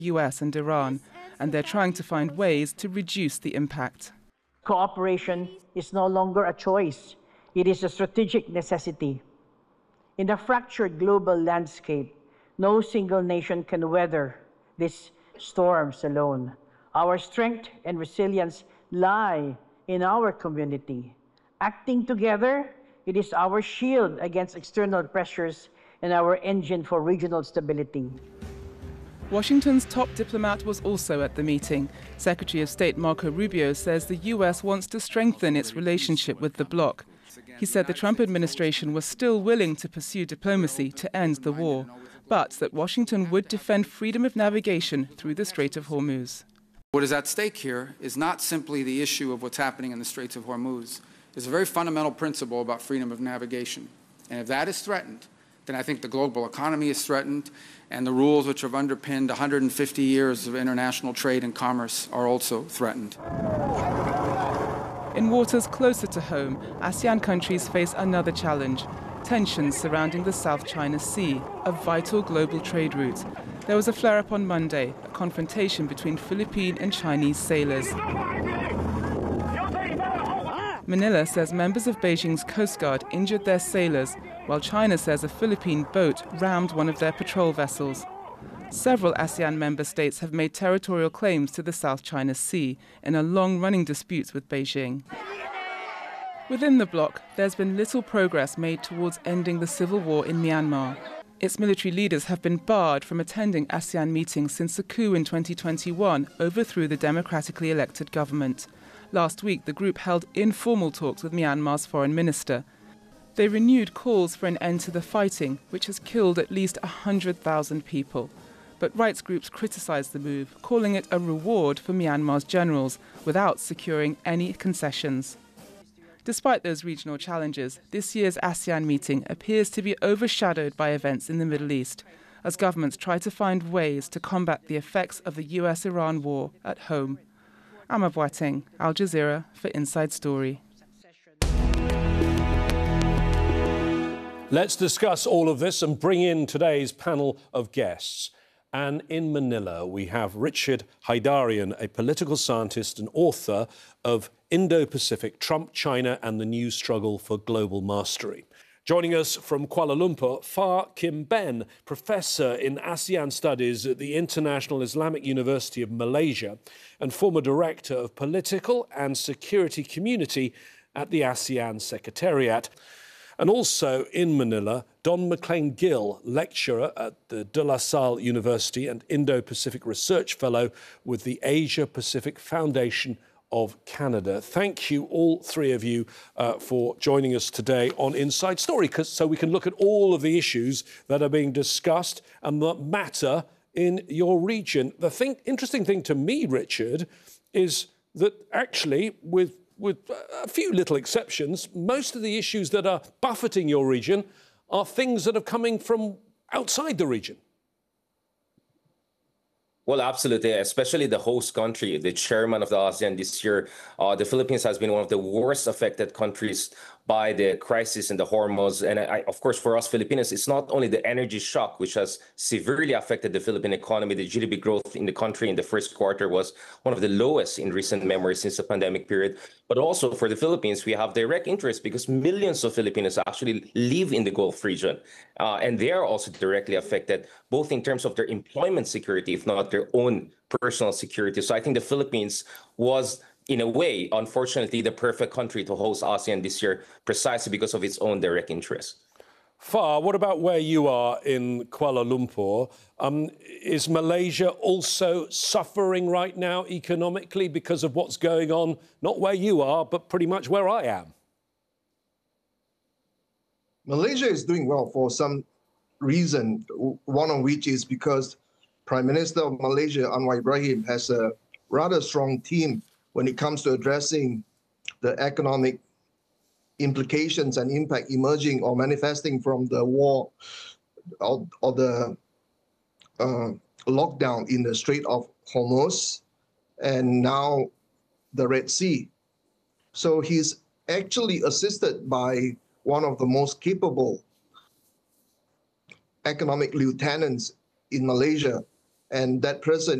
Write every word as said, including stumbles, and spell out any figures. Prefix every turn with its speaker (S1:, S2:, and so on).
S1: U S and Iran, and they're trying to find ways to reduce the impact.
S2: Cooperation is no longer a choice. It is a strategic necessity. In a fractured global landscape, no single nation can weather these storms alone. Our strength and resilience lie in our community. Acting together, it is our shield against external pressures and our engine for regional stability.
S1: Washington's top diplomat was also at the meeting. Secretary of State Marco Rubio says the U S wants to strengthen its relationship with the bloc. He said the Trump administration was still willing to pursue diplomacy to end the war, but that Washington would defend freedom of navigation through the Strait of Hormuz.
S3: What is at stake here is not simply the issue of what's happening in the Straits of Hormuz. It's a very fundamental principle about freedom of navigation. And if that is threatened, then I think the global economy is threatened, and the rules which have underpinned one hundred fifty years of international trade and commerce are also threatened.
S1: In waters closer to home, ASEAN countries face another challenge: tensions surrounding the South China Sea, a vital global trade route. There was a flare-up on Monday, a confrontation between Philippine and Chinese sailors. Manila says members of Beijing's Coast Guard injured their sailors, while China says a Philippine boat rammed one of their patrol vessels. Several ASEAN member states have made territorial claims to the South China Sea in a long-running dispute with Beijing. Within the bloc, there's been little progress made towards ending the civil war in Myanmar. Its military leaders have been barred from attending ASEAN meetings since the coup in twenty twenty-one overthrew the democratically elected government. Last week, the group held informal talks with Myanmar's foreign minister. They renewed calls for an end to the fighting, which has killed at least one hundred thousand people. But rights groups criticized the move, calling it a reward for Myanmar's generals, without securing any concessions. Despite those regional challenges, this year's ASEAN meeting appears to be overshadowed by events in the Middle East, as governments try to find ways to combat the effects of the U S Iran war at home. Amma Boateng, Al Jazeera for Inside Story.
S4: Let's discuss all of this and bring in today's panel of guests. And in Manila, we have Richard Heydarian, a political scientist and author of Indo-Pacific, Trump, China and the New Struggle for Global Mastery. Joining us from Kuala Lumpur, Fah Kim Ben, Professor in ASEAN Studies at the International Islamic University of Malaysia and former Director of Political and Security Community at the ASEAN Secretariat. And also in Manila, Don McLean Gill, lecturer at the De La Salle University and Indo-Pacific Research Fellow with the Asia Pacific Foundation of Canada. Thank you, all three of you, uh, for joining us today on Inside Story, so we can look at all of the issues that are being discussed and that matter in your region. The thing, interesting thing to me, Richard, is that actually, with with a few little exceptions, most of the issues that are buffeting your region are things that are coming from outside the region.
S5: Well, absolutely, especially the host country, the chairman of the ASEAN this year. Uh, the Philippines has been one of the worst affected countries by the crisis in the Hormuz. And I, of course, for us Filipinos, it's not only the energy shock, which has severely affected the Philippine economy. The G D P growth in the country in the first quarter was one of the lowest in recent memory since the pandemic period. But also for the Philippines, we have direct interest because millions of Filipinos actually live in the Gulf region. Uh, and they are also directly affected, both in terms of their employment security, if not their own personal security. So I think the Philippines was, in a way, unfortunately, the perfect country to host ASEAN this year, precisely because of its own direct interest.
S4: Fah, what about where you are in Kuala Lumpur? Um, is Malaysia also suffering right now economically because of what's going on, not where you are, but pretty much where I am?
S6: Malaysia is doing well for some reason, one of which is because Prime Minister of Malaysia, Anwar Ibrahim, has a rather strong team when it comes to addressing the economic implications and impact emerging or manifesting from the war or, or the uh, lockdown in the Strait of Hormuz and now the Red Sea. So he's actually assisted by one of the most capable economic lieutenants in Malaysia, and that person